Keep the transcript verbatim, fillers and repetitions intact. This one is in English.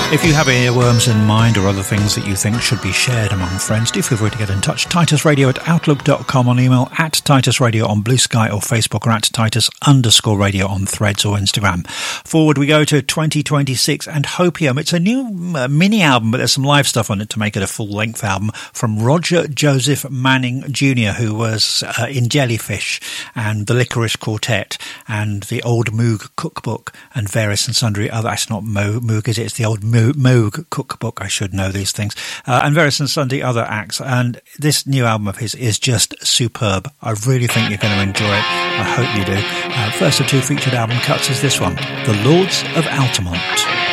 If you have earworms in mind or other things that you think should be shared among friends, do feel free to get in touch. Titus Radio at outlook dot com on email, at Titus Radio on Blue Sky or Facebook, or at Titus underscore radio on Threads or Instagram. Forward we go to twenty twenty-six and Hopium. It's a new uh, mini album, but there's some live stuff on it to make it a full-length album from Roger Joseph Manning Junior, who was uh, in Jellyfish and the Licorice Quartet and the Old Moog Cookbook and various and sundry other... That's not Mo, Moog, is it? It's the Old Moog. Moog Cookbook, I should know these things, uh, and various and sundry other acts. And this new album of his is just superb. I really think you're going to enjoy it. I hope you do. Uh, first of two featured album cuts is this one, The Lords of Altamont.